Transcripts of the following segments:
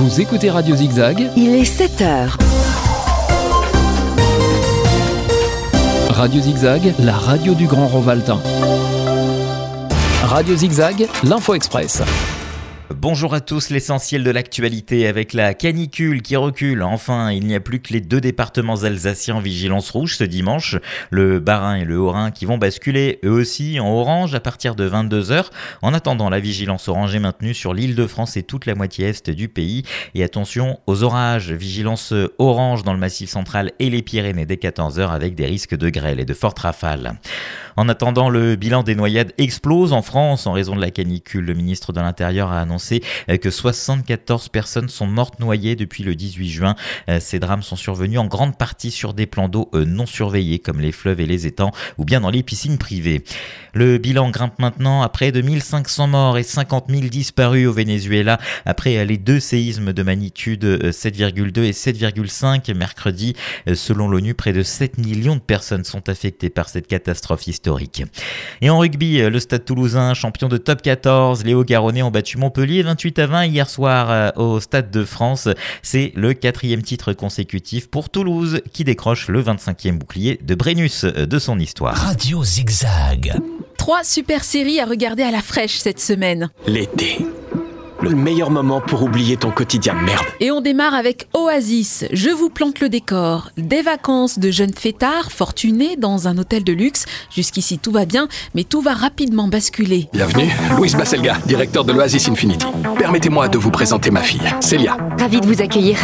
Vous écoutez Radio Zigzag. Il est 7h. Radio Zigzag, la radio du Grand Rovaltain. Radio Zigzag, l'Info Express. Bonjour à tous, l'essentiel de l'actualité avec la canicule qui recule. Enfin, il n'y a plus que les deux départements alsaciens en vigilance rouge ce dimanche, le Bas-Rhin et le Haut-Rhin qui vont basculer eux aussi en orange à partir de 22h. En attendant, la vigilance orange est maintenue sur l'Île-de-France et toute la moitié est du pays. Et attention aux orages, vigilance orange dans le Massif central et les Pyrénées dès 14h avec des risques de grêle et de fortes rafales. En attendant, le bilan des noyades explose en France en raison de la canicule. Le ministre de l'Intérieur a annoncé que 74 personnes sont mortes noyées depuis le 18 juin. Ces drames sont survenus en grande partie sur des plans d'eau non surveillés comme les fleuves et les étangs ou bien dans les piscines privées. Le bilan grimpe maintenant à près de 1500 morts et 50 000 disparus au Venezuela après les deux séismes de magnitude 7,2 et 7,5 mercredi. Selon l'ONU, près de 7 millions de personnes sont affectées par cette catastrophe historique. Et en rugby, le Stade Toulousain, champion de top 14, les Hauts-Garonnais ont battu Montpellier 28-20 hier soir au Stade de France. C'est le 4e titre consécutif pour Toulouse qui décroche le 25e bouclier de Brennus de son histoire. Radio Zigzag. 3 super séries à regarder à la fraîche cette semaine. L'été. Le meilleur moment pour oublier ton quotidien merde. Et on démarre avec Oasis. Je vous plante le décor. Des vacances de jeunes fêtards fortunés dans un hôtel de luxe. Jusqu'ici tout va bien, mais tout va rapidement basculer. Bienvenue, Louis Basselga, directeur de l'Oasis Infinity. Permettez-moi de vous présenter ma fille, Célia. Ravi de vous accueillir.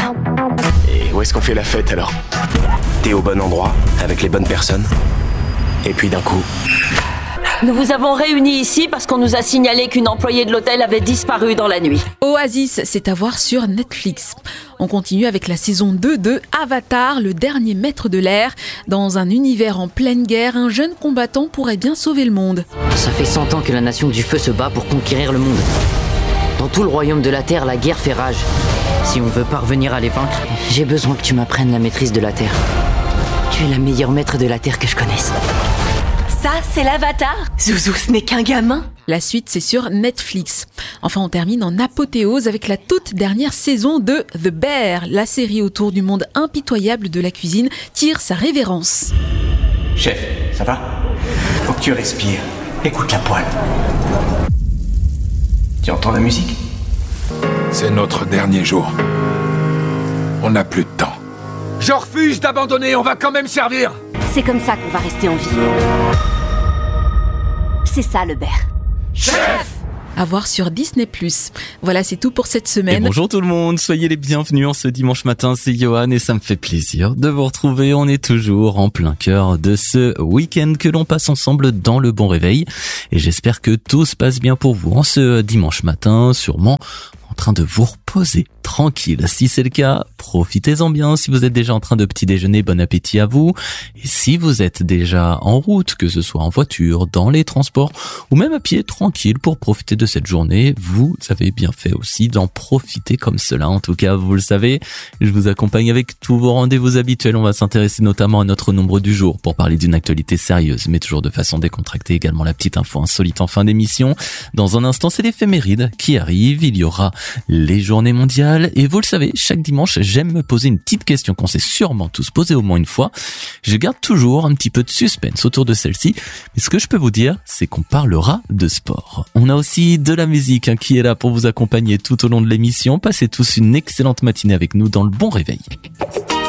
Et où est-ce qu'on fait la fête alors ? T'es au bon endroit, avec les bonnes personnes. Et puis d'un coup... Nous vous avons réunis ici parce qu'on nous a signalé qu'une employée de l'hôtel avait disparu dans la nuit. Oasis, c'est à voir sur Netflix. On continue avec la saison 2 de Avatar, le dernier maître de l'air. Dans un univers en pleine guerre, un jeune combattant pourrait bien sauver le monde. Ça fait 100 ans que la nation du feu se bat pour conquérir le monde. Dans tout le royaume de la terre, la guerre fait rage. Si on veut parvenir à les vaincre, j'ai besoin que tu m'apprennes la maîtrise de la terre. Tu es la meilleure maître de la terre que je connaisse. Ça, c'est l'Avatar. Zouzou, ce n'est qu'un gamin. La suite, c'est sur Netflix. Enfin, on termine en apothéose avec la toute dernière saison de The Bear. La série autour du monde impitoyable de la cuisine tire sa révérence. Chef, ça va ? Faut que tu respires. Écoute la poêle. Tu entends la musique ? C'est notre dernier jour. On n'a plus de temps. Je refuse d'abandonner, on va quand même servir. C'est comme ça qu'on va rester en vie. C'est ça le bear. Chef ! À voir sur Disney+. Voilà, c'est tout pour cette semaine. Et bonjour tout le monde, soyez les bienvenus en ce dimanche matin, c'est Johan et ça me fait plaisir de vous retrouver. On est toujours en plein cœur de ce week-end que l'on passe ensemble dans le bon réveil. Et j'espère que tout se passe bien pour vous en ce dimanche matin, sûrement en train de vous reposer tranquille. Si c'est le cas, profitez-en bien. Si vous êtes déjà en train de petit déjeuner, bon appétit à vous. Et si vous êtes déjà en route, que ce soit en voiture, dans les transports ou même à pied, tranquille pour profiter de cette journée, vous avez bien fait aussi d'en profiter comme cela. En tout cas, vous le savez, je vous accompagne avec tous vos rendez-vous habituels. On va s'intéresser notamment à notre nombre du jour pour parler d'une actualité sérieuse, mais toujours de façon décontractée. Également la petite info insolite en fin d'émission. Dans un instant, c'est l'éphéméride qui arrive. Il y aura les journées mondiales. Et vous le savez, chaque dimanche, j'aime me poser une petite question qu'on s'est sûrement tous posée au moins une fois. Je garde toujours un petit peu de suspense autour de celle-ci. Mais ce que je peux vous dire, c'est qu'on parlera de sport. On a aussi de la musique qui est là pour vous accompagner tout au long de l'émission. Passez tous une excellente matinée avec nous dans le bon réveil.